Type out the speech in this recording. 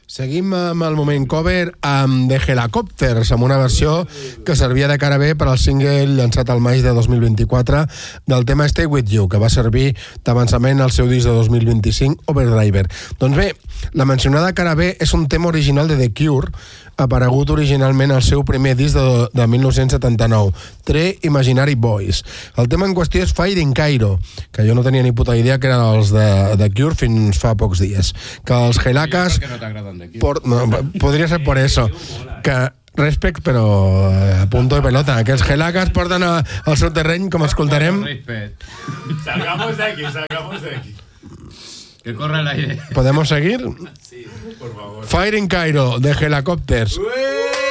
Seguim amb el moment cover amb The Helicopters, amb una versió que servia de cara B per al single llançat al maig de 2024 del tema Stay With You, que va servir d'avançament al seu disc de 2025, Overdriver. Doncs bé, la mencionada cara B és un tema original de The Cure, aparegut originalment al seu primer disc de 1979, Three Imaginary Boys. El tema en qüestió és Fire in Cairo, que jo no tenia ni puta idea que eren els de The Cure fins fa pocs dies. Que els Helacas... podria ser por eso. Que respect, però a punto de pelota. Que els Helacas porten al seu terreny, com escoltarem... Salgamos de aquí. Que corra el aire. ¿Podemos seguir? Sí, por favor. Fire in Cairo, de Helicopters. ¡Ué!